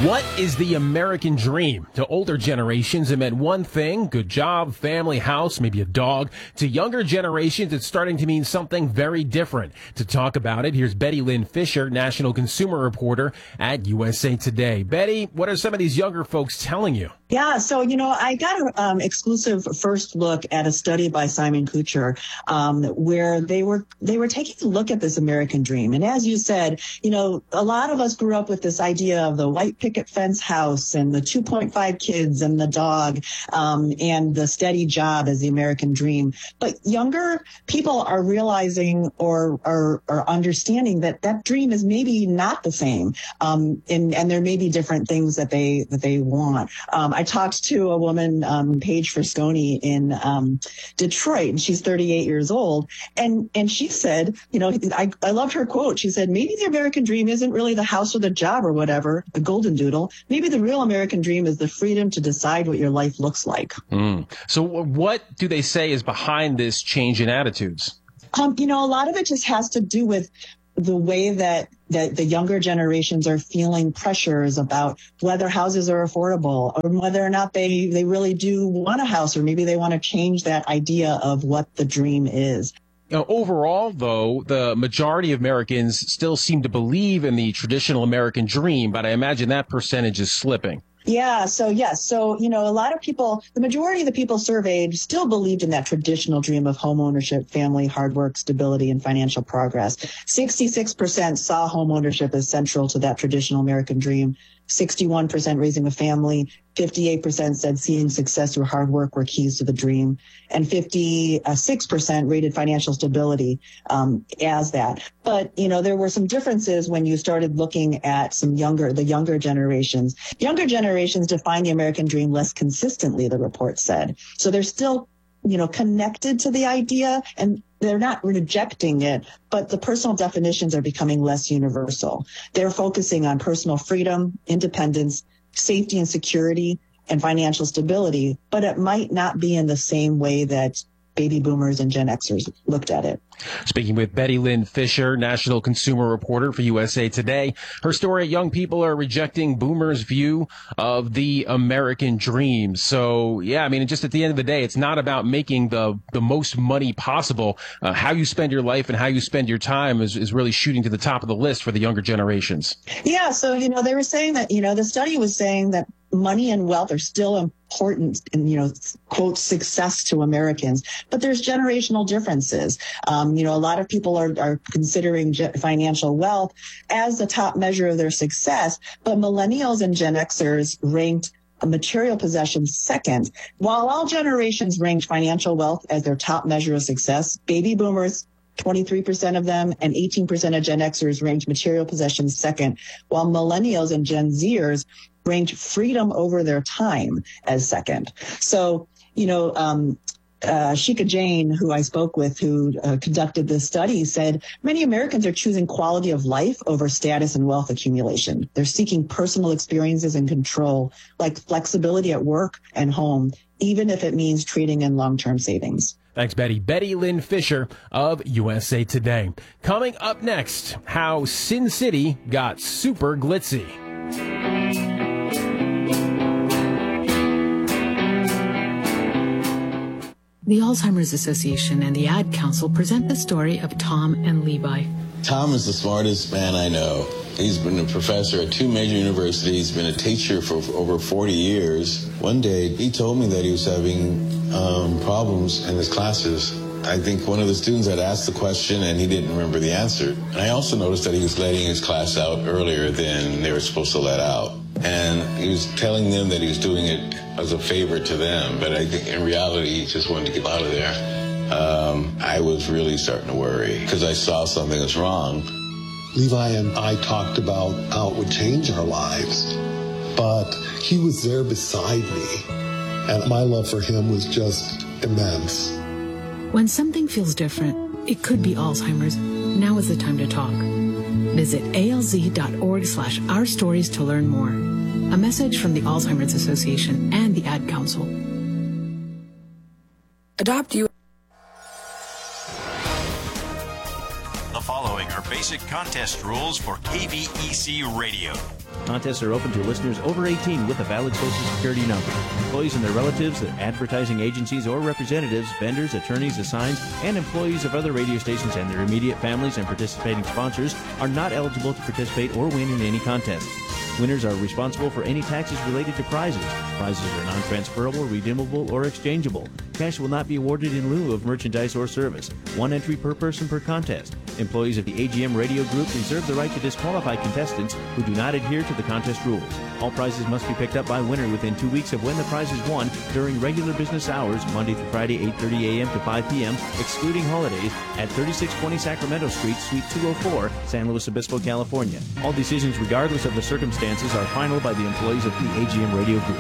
What is the American dream? To older generations, it meant one thing, good job, family, house, maybe a dog. To younger generations, it's starting to mean something very different. To talk about it, here's Betty Lynn Fisher, national consumer reporter at USA Today. Betty, what are some of these younger folks telling you? Yeah, so, I got an exclusive first look at a study by Simon Kucher, where they were taking a look at this American dream. And as you said, a lot of us grew up with this idea of the white picket fence house and the 2.5 kids and the dog, and the steady job as the American dream. But younger people are realizing or are understanding that dream is maybe not the same. And there may be different things that they want. I talked to a woman, Paige Frisconi in Detroit, and she's 38 years old. And she said, I loved her quote. She said, maybe the American dream isn't really the house or the job or whatever, the golden doodle. Maybe the real American dream is the freedom to decide what your life looks like. So what do they say is behind this change in attitudes? A lot of it just has to do with the way that the younger generations are feeling pressures about whether houses are affordable or whether or not they really do want a house, or maybe they want to change that idea of what the dream is. Overall, though, the majority of Americans still seem to believe in the traditional American dream, but I imagine that percentage is slipping. Yeah. So, yes. So, a lot of people, the majority of the people surveyed still believed in that traditional dream of home ownership, family, hard work, stability, and financial progress. 66% saw home ownership as central to that traditional American dream. 61% raising a family. 58% said seeing success through hard work were keys to the dream. And 56% rated financial stability as that. But, there were some differences when you started looking at the younger generations. Younger generations define the American dream less consistently, the report said. So they're still, connected to the idea, and they're not rejecting it, but the personal definitions are becoming less universal. They're focusing on personal freedom, independence, safety and security, and financial stability, but it might not be in the same way that baby boomers and Gen Xers looked at it. Speaking with Betty Lynn Fisher, national consumer reporter for USA Today. Her story, young people are rejecting boomers' view of the American dream. So, just at the end of the day, it's not about making the most money possible. How you spend your life and how you spend your time is really shooting to the top of the list for the younger generations. Yeah, so, they were saying that, the study was saying that money and wealth are still important in, quote, success to Americans, but there's generational differences. A lot of people are considering financial wealth as the top measure of their success, but millennials and Gen Xers ranked material possessions second. While all generations ranked financial wealth as their top measure of success, baby boomers, 23% of them, and 18% of Gen Xers ranked material possessions second, while millennials and Gen Zers ranked freedom over their time as second. So, Shika Jain, who I spoke with, who conducted this study, said many Americans are choosing quality of life over status and wealth accumulation. They're seeking personal experiences and control, like flexibility at work and home, even if it means trading in long-term savings. Thanks, Betty. Betty Lynn Fisher of USA Today. Coming up next, how Sin City got super glitzy. The Alzheimer's Association and the Ad Council present the story of Tom and Levi. Tom is the smartest man I know. He's been a professor at 2 major universities, been a teacher for over 40 years. One day, he told me that he was having problems in his classes. I think one of the students had asked the question and he didn't remember the answer. And I also noticed that he was letting his class out earlier than they were supposed to let out. And he was telling them that he was doing it as a favor to them, but I think in reality, he just wanted to get out of there. I was really starting to worry because I saw something was wrong. Levi and I talked about how it would change our lives, but he was there beside me, and my love for him was just immense. When something feels different, it could be Alzheimer's. Now is the time to talk. Visit alz.org/ourstories to learn more. A message from the Alzheimer's Association and the Ad Council. Adopt you. The following are based basic contest rules for KVEC Radio. Contests are open to listeners over 18 with a valid Social Security number. Employees and their relatives, advertising agencies or representatives, vendors, attorneys, assigns, and employees of other radio stations and their immediate families and participating sponsors are not eligible to participate or win in any contest. Winners are responsible for any taxes related to prizes. Prizes are non-transferable, redeemable, or exchangeable. Cash will not be awarded in lieu of merchandise or service. One entry per person per contest. Employees of the AGM Radio Group reserve the right to disqualify contestants who do not adhere to the contest rules. All prizes must be picked up by winner within 2 weeks of when the prize is won during regular business hours, Monday through Friday, 8:30 a.m. to 5 p.m., excluding holidays, at 3620 Sacramento Street, Suite 204, San Luis Obispo, California. All decisions, regardless of the circumstances, are final by the employees of the AGM Radio Group.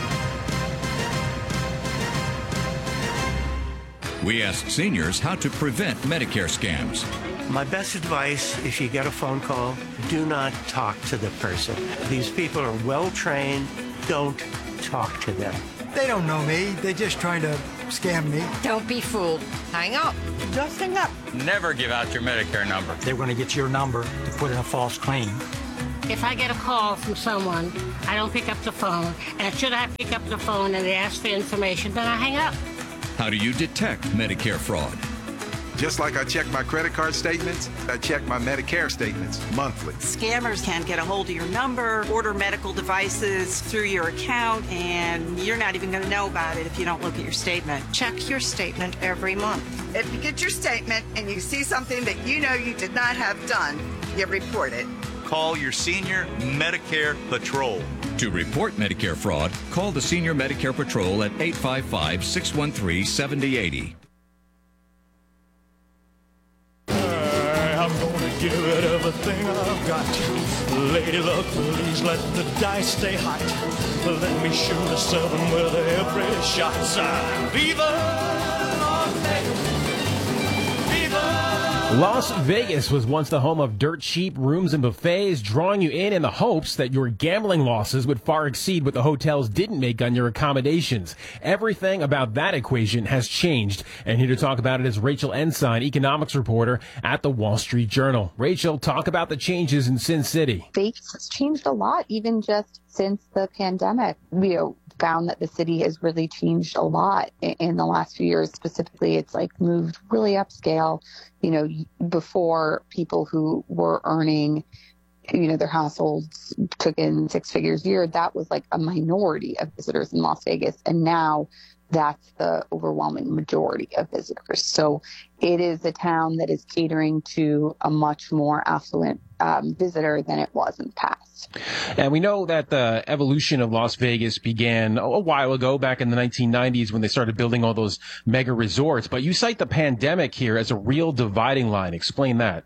We ask seniors how to prevent Medicare scams. My best advice, if you get a phone call, do not talk to the person. These people are well-trained. Don't talk to them. They don't know me. They're just trying to scam me. Don't be fooled. Hang up. Just hang up. Never give out your Medicare number. They're going to get your number to put in a false claim. If I get a call from someone, I don't pick up the phone. And should I pick up the phone and they ask for information, then I hang up. How do you detect Medicare fraud? Just like I check my credit card statements, I check my Medicare statements monthly. Scammers can get a hold of your number, order medical devices through your account, and you're not even going to know about it if you don't look at your statement. Check your statement every month. If you get your statement and you see something that you know you did not have done, you report it. Call your Senior Medicare Patrol. To report Medicare fraud, call the Senior Medicare Patrol at 855-613-7080. I'm gonna give it everything I've got. Lady luck, please let the dice stay hot. Let me shoot a 7 with every shot. Viva Las Vegas! Viva! Las Vegas was once the home of dirt cheap rooms and buffets, drawing you in the hopes that your gambling losses would far exceed what the hotels didn't make on your accommodations. Everything about that equation has changed, and here to talk about it is Rachel Ensign, economics reporter at the Wall Street Journal. Rachel, talk about the changes in Sin City. Vegas has changed a lot, even just since the pandemic. Found that the city has really changed a lot in the last few years. Specifically, it's like moved really upscale. Before, people who were earning, their households took in 6 figures a year, that was like a minority of visitors in Las Vegas. And now that's the overwhelming majority of visitors. So it is a town that is catering to a much more affluent visitor than it was in the past. And we know that the evolution of Las Vegas began a while ago, back in the 1990s, when they started building all those mega resorts. But you cite the pandemic here as a real dividing line. Explain that.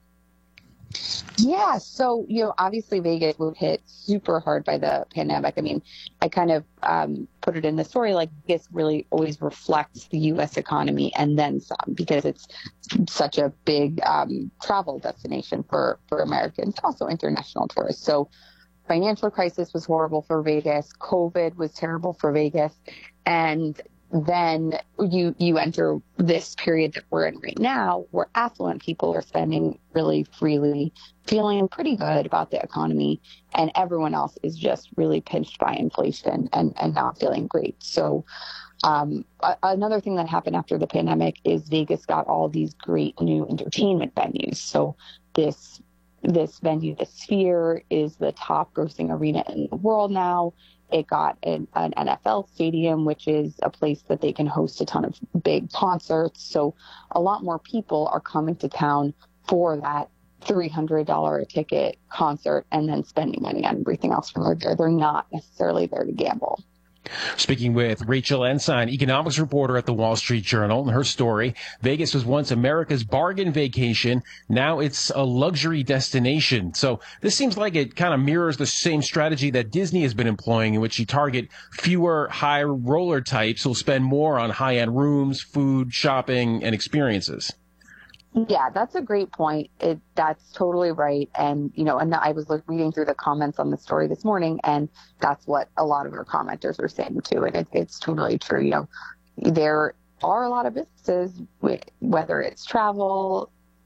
Yeah. So, obviously Vegas was hit super hard by the pandemic. I mean, I kind of put it in the story, like Vegas really always reflects the U.S. economy and then some, because it's such a big travel destination for Americans, also international tourists. So financial crisis was horrible for Vegas. COVID was terrible for Vegas. And then you enter this period that we're in right now, where affluent people are spending really freely, feeling pretty good about the economy, and everyone else is just really pinched by inflation and not feeling great. So another thing that happened after the pandemic is Vegas got all these great new entertainment venues. So this venue, the Sphere, is the top grossing arena in the world now. It got an NFL stadium, which is a place that they can host a ton of big concerts. So a lot more people are coming to town for that $300 a ticket concert and then spending money on everything else from there. They're not necessarily there to gamble. Speaking with Rachel Ensign, economics reporter at the Wall Street Journal, and her story, Vegas was once America's bargain vacation. Now it's a luxury destination. So this seems like it kind of mirrors the same strategy that Disney has been employing, in which you target fewer high roller types who'll spend more on high-end rooms, food, shopping, and experiences. Yeah, that's a great point. That's totally right. And, and I was reading through the comments on the story this morning, and that's what a lot of our commenters are saying too. And it's totally true. There are a lot of businesses, whether it's travel,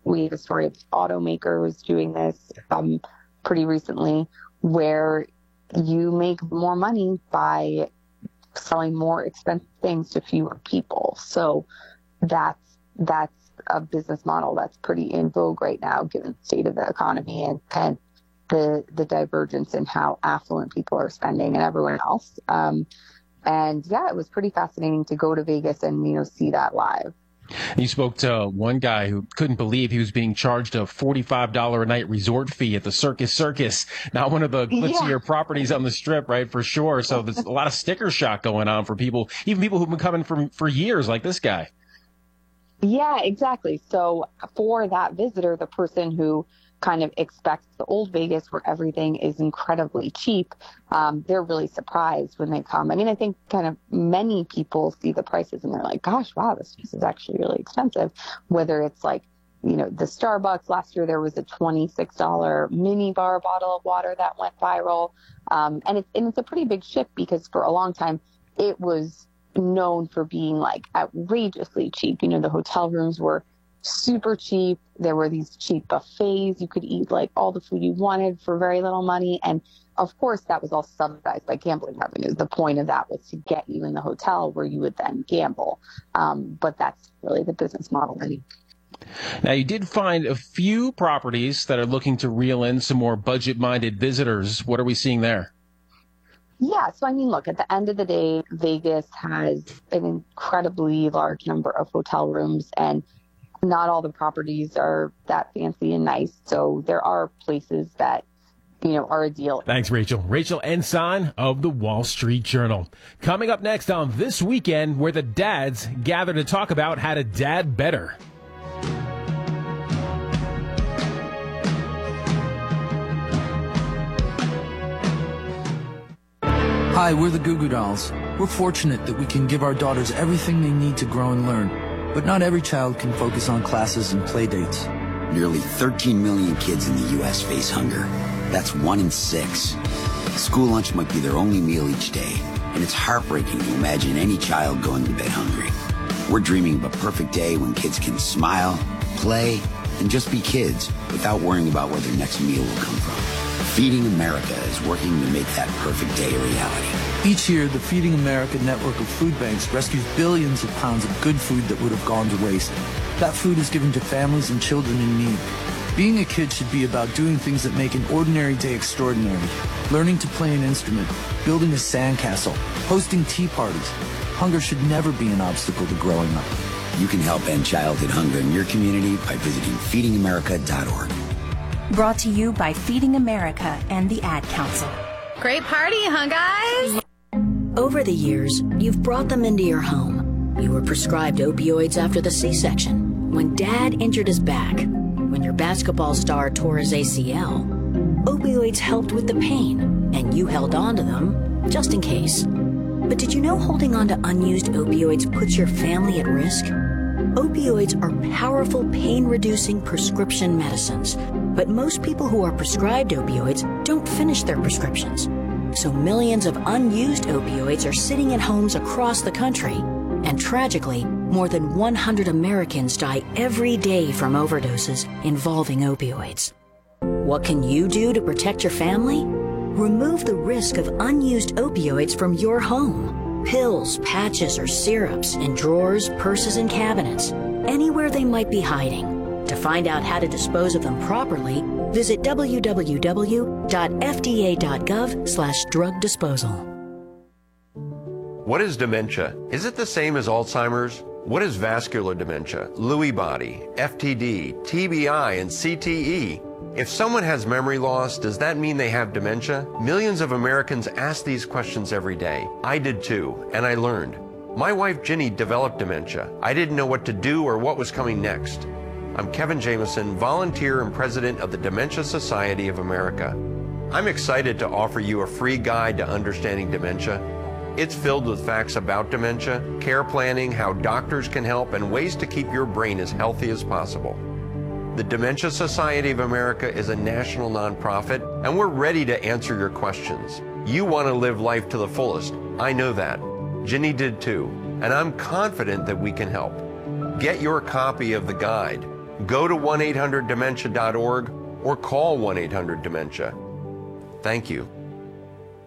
We have a story of automakers doing this pretty recently, where you make more money by selling more expensive things to fewer people. So that's a business model that's pretty in vogue right now, given the state of the economy and the divergence in how affluent people are spending and everyone else. And yeah, it was pretty fascinating to go to Vegas and, see that live. You spoke to one guy who couldn't believe he was being charged a $45 a night resort fee at the Circus, not one of the glitzier properties on the Strip, right, for sure. So there's a lot of sticker shock going on for people, even people who've been coming for years, like this guy. Yeah, exactly. So for that visitor, the person who kind of expects the old Vegas where everything is incredibly cheap, they're really surprised when they come. I mean, I think kind of many people see the prices and they're like, gosh, wow, this place is actually really expensive. Whether it's like, the Starbucks, last year there was a $26 mini bar bottle of water that went viral. And it's a pretty big shift because for a long time it was known for being like outrageously cheap. The hotel rooms were super cheap. There were these cheap buffets. You could eat like all the food you wanted for very little money. And of course that was all subsidized by gambling revenues. The point of that was to get you in the hotel where you would then gamble. But that's really the business model. Now, you did find a few properties that are looking to reel in some more budget-minded visitors. What are we seeing there? Yeah, so I mean, look, at the end of the day, Vegas has an incredibly large number of hotel rooms, and not all the properties are that fancy and nice. So there are places that, are a deal. Thanks, Rachel. Rachel Ensign of the Wall Street Journal. Coming up next on This Weekend, where the dads gather to talk about how to dad better. Hi, we're the Goo Goo Dolls. We're fortunate that we can give our daughters everything they need to grow and learn. But not every child can focus on classes and play dates. Nearly 13 million kids in the U.S. face hunger. That's 1 in 6. School lunch might be their only meal each day, and it's heartbreaking to imagine any child going to bed hungry. We're dreaming of a perfect day when kids can smile, play, and just be kids without worrying about where their next meal will come from. Feeding America is working to make that perfect day a reality. Each year, the Feeding America network of food banks rescues billions of pounds of good food that would have gone to waste. That food is given to families and children in need. Being a kid should be about doing things that make an ordinary day extraordinary. Learning to play an instrument, building a sandcastle, hosting tea parties. Hunger should never be an obstacle to growing up. You can help end childhood hunger in your community by visiting feedingamerica.org. Brought to you by Feeding America and the Ad Council. Great party, huh, guys? Over the years, you've brought them into your home. You were prescribed opioids after the C-section, when Dad injured his back, when your basketball star tore his ACL. Opioids helped with the pain, and you held on to them just in case. But did you know holding on to unused opioids puts your family at risk? Opioids are powerful pain-reducing prescription medicines, but most people who are prescribed opioids don't finish their prescriptions. So millions of unused opioids are sitting in homes across the country. And tragically, more than 100 Americans die every day from overdoses involving opioids. What can you do to protect your family? Remove the risk of unused opioids from your home. Pills, patches, or syrups in drawers, purses, and cabinets, anywhere they might be hiding. To find out how to dispose of them properly, visit www.fda.gov/drug disposal. What is dementia? Is it the same as Alzheimer's? What is vascular dementia, Lewy body, FTD, TBI, and CTE? If someone has memory loss, does that mean they have dementia? Millions of Americans ask these questions every day. I did too, and I learned. My wife Ginny developed dementia. I didn't know what to do or what was coming next. I'm Kevin Jameson, volunteer and president of the Dementia Society of America. I'm excited to offer you a free guide to understanding dementia. It's filled with facts about dementia, care planning, how doctors can help, and ways to keep your brain as healthy as possible. The Dementia Society of America is a national nonprofit, and we're ready to answer your questions. You want to live life to the fullest. I know that. Ginny did too, and I'm confident that we can help. Get your copy of the guide Go to 1-800-DEMENTIA.org or call 1-800-DEMENTIA. Thank you.